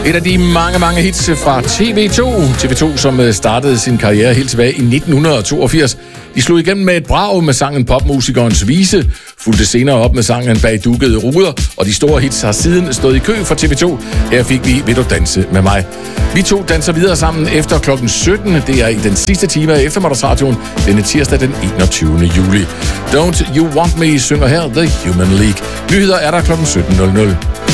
Et af de mange hits fra TV2. TV2, som startede sin karriere helt tilbage i 1982. De slog igennem med et brag med sangen Popmusikerens Vise, fulgte senere op med sangen Bag dukkede ruder, og de store hits har siden stået i kø for TV2. Her fik vi Vil du danse med mig? Vi to danser videre sammen efter klokken 17. Det er i den sidste time af eftermiddagsradioen, denne tirsdag den 21. juli. Don't You Want Me synger her The Human League. Nyheder er der klokken 17.00.